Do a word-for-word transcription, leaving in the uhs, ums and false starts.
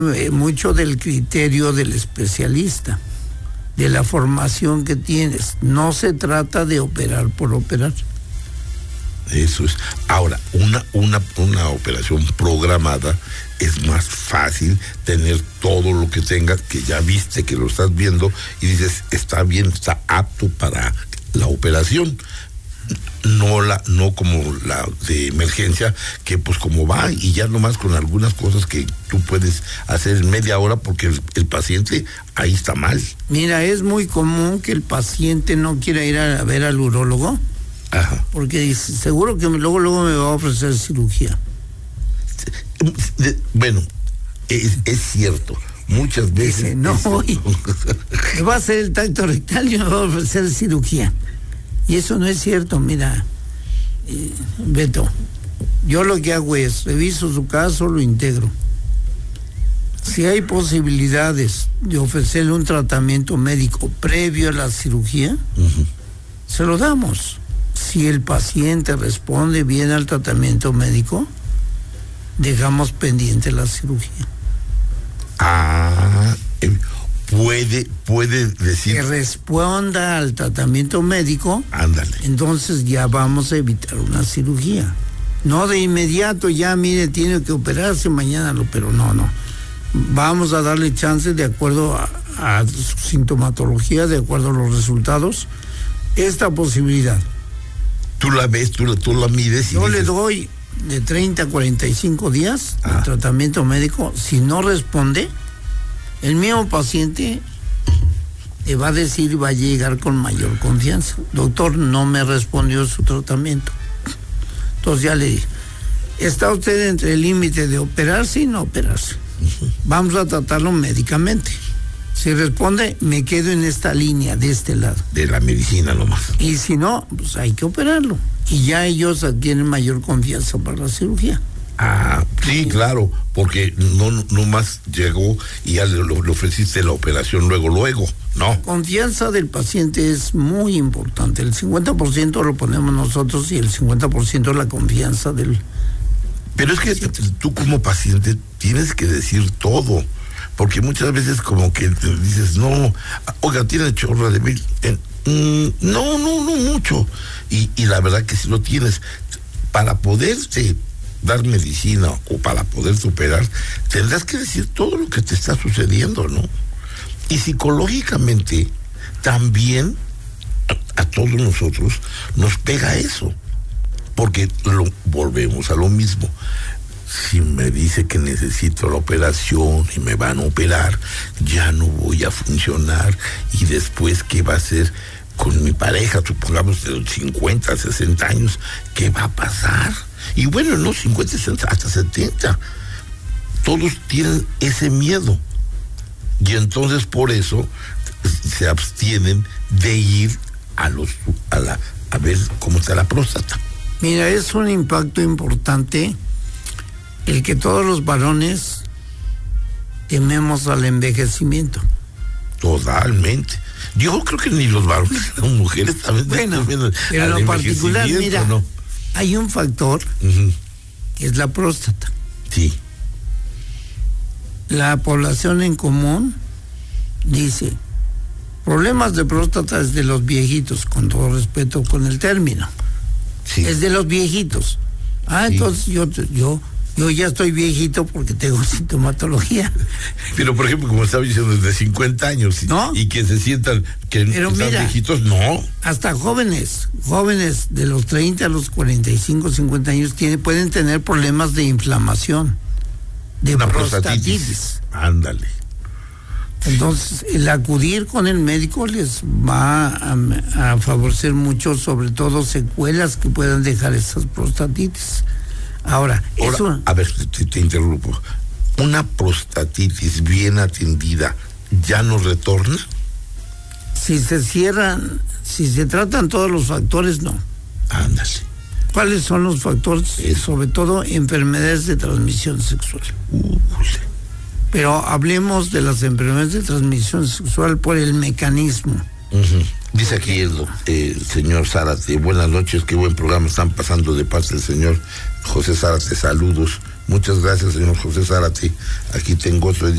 mucho del criterio del especialista, de la formación que tienes. No se trata de operar por operar. Eso es. Ahora, una, una, una operación programada es más fácil tener todo lo que tengas, que ya viste, que lo estás viendo, y dices, está bien, está apto para la operación. No la, no como la de emergencia, que pues como va, y ya nomás con algunas cosas que tú puedes hacer en media hora, porque el, el paciente ahí está mal. Mira, es muy común que el paciente no quiera ir a ver al urólogo. Ajá. Porque dice, seguro que luego, luego me va a ofrecer cirugía. Bueno, es, es cierto. Muchas veces... Dice, no voy. Me va a hacer el tacto rectal y me va a ofrecer cirugía. Y eso no es cierto, mira, eh, Beto. Yo lo que hago es, reviso su caso, lo integro. Si hay posibilidades de ofrecerle un tratamiento médico previo a la cirugía, uh-huh, se lo damos. Si el paciente responde bien al tratamiento médico, dejamos pendiente la cirugía. Ah, eh, puede, puede decir... Que responda al tratamiento médico. Ándale. Entonces ya vamos a evitar una cirugía. No de inmediato, ya mire, tiene que operarse, mañana lo opero. No, no. Vamos a darle chance de acuerdo a, a su sintomatología, de acuerdo a los resultados, esta posibilidad. Tú la ves, tú la, tú la mides y yo dices... le doy de treinta a cuarenta y cinco días ah. de tratamiento médico. Si no responde, el mismo paciente te va a decir y va a llegar con mayor confianza. Doctor, no me respondió su tratamiento. Entonces ya le dije, está usted entre el límite de operarse y no operarse. Uh-huh. Vamos a tratarlo médicamente. Si responde, me quedo en esta línea, de este lado. De la medicina nomás. Y si no, pues hay que operarlo. Y ya ellos adquieren mayor confianza para la cirugía. Ah, sí, claro, porque no, no más llegó y ya le, le ofreciste la operación luego, luego, ¿no? La confianza del paciente es muy importante. El cincuenta por ciento lo ponemos nosotros y el cincuenta por ciento es la confianza del... Pero es que tú como paciente tienes que decir todo. Porque muchas veces como que te dices, no, oiga, tiene chorra de mil. Eh, mm, no, no, no mucho. Y, y la verdad que si lo tienes, para poderse dar medicina o para poder superar, tendrás que decir todo lo que te está sucediendo, ¿no? Y psicológicamente también a, a todos nosotros nos pega eso. Porque lo, volvemos a lo mismo. Si me dice que necesito la operación y me van a operar, ya no voy a funcionar. Y después, ¿qué va a hacer con mi pareja? Supongamos de los cincuenta, sesenta años, ¿qué va a pasar? Y bueno, no cincuenta, sesenta, hasta setenta. Todos tienen ese miedo. Y entonces por eso se abstienen de ir a los a la a ver cómo está la próstata. Mira, es un impacto importante el que todos los varones tememos al envejecimiento. Totalmente. Yo creo que ni los varones, las mujeres también. Bueno, pero en lo particular, mira, ¿no? Hay un factor, uh-huh, que es la próstata. Sí. La población en común dice, problemas de próstata es de los viejitos, con todo respeto con el término. Sí. Es de los viejitos. Ah, sí. Entonces yo, yo Yo ya estoy viejito porque tengo sintomatología. Pero, por ejemplo, como estaba diciendo, desde cincuenta años, ¿no? Y que se sientan que, Pero que mira, están viejitos, no. Hasta jóvenes, jóvenes de los treinta a los cuarenta y cinco, cincuenta años tienen, pueden tener problemas de inflamación, de Una prostatitis. prostatitis. Ándale. Entonces, el acudir con el médico les va a, a favorecer mucho, sobre todo secuelas que puedan dejar esas prostatitis. Ahora, Ahora eso... a ver, te, te interrumpo. ¿Una prostatitis bien atendida ya no retorna? Si se cierran, si se tratan todos los factores, no. Ándale. ¿Cuáles son los factores? Eso. Sobre todo enfermedades de transmisión sexual. Uh, Pero hablemos de las enfermedades de transmisión sexual por el mecanismo. Uh-huh. Dice aquí el, el señor Zárate, buenas noches, qué buen programa están pasando de parte del señor José Zárate, saludos. Muchas gracias, señor José Zárate. Aquí tengo otro